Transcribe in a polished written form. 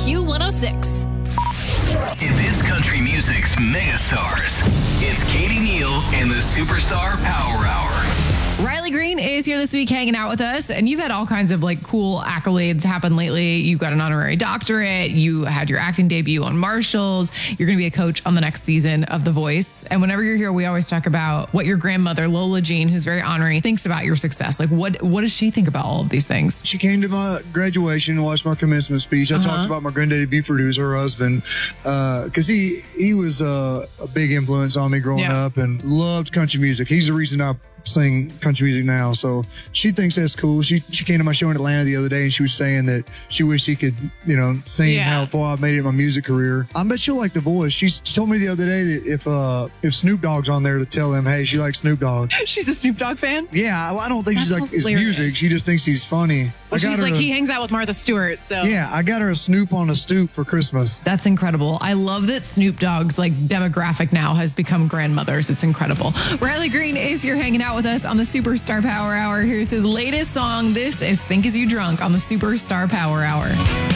Q106. If it's country music's megastars, it's Katie Neal and the Superstar Power Hour. Riley Green is here this week hanging out with us, and you've had all kinds of cool accolades happen lately. You got an honorary doctorate. You had your acting debut on Marshalls. You're going to be a coach on the next season of The Voice. And whenever you're here, we always talk about what your grandmother, Lola Jean, who's very honorary, thinks about your success. What does she think about all of these things? She came to my graduation and watched my commencement speech. I talked about my granddaddy Buford, who's her husband, because he was a big influence on me growing up and loved country music. He's the reason I sing country music now. So she thinks that's cool. She came to my show in Atlanta the other day and she was saying that she wished she could, sing how far I've made it in my music career. I bet she'll like The Voice. She told me the other day that if Snoop Dogg's on there, to tell him, hey, she likes Snoop Dogg. She's a Snoop Dogg fan? Yeah, I don't think That's she's like his hilarious. music. She just thinks he's funny. Well, she's like, he hangs out with Martha Stewart, so. Yeah, I got her a Snoop on a stoop for Christmas. That's incredible. I love that Snoop Dogg's demographic now has become grandmothers. It's incredible. Riley Green is here hanging out with us on the Superstar Power Hour. Here's his latest song. This is Think Is You Drunk on the Superstar Power Hour.